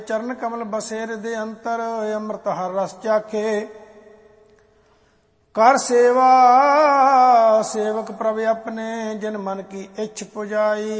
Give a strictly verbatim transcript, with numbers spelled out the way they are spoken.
ਚਰਨ ਕਮਲ ਬਸੇ ਹਿਰਦੇ ਅੰਤਰ, ਅੰਮ੍ਰਿਤ ਹਰ ਰਸ ਚਾਖੇ। ਕਰ ਸੇਵਾ ਸੇਵਕ ਪ੍ਰਭ ਆਪਣੇ, ਜਿਨ ਮਨ ਕੀ ਇੱਛ ਪੁਜਾਈ।